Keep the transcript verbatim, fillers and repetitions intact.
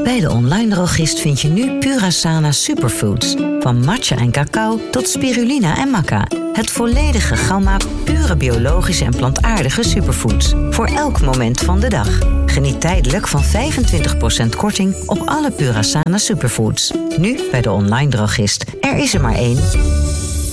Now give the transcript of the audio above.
Bij de online drogist vind je nu Purasana Superfoods. Van matcha en cacao tot spirulina en maca. Het volledige gamma pure biologische en plantaardige superfoods. Voor elk moment van de dag. Geniet tijdelijk van vijfentwintig procent korting op alle Purasana Superfoods. Nu bij de online drogist. Er is er maar één.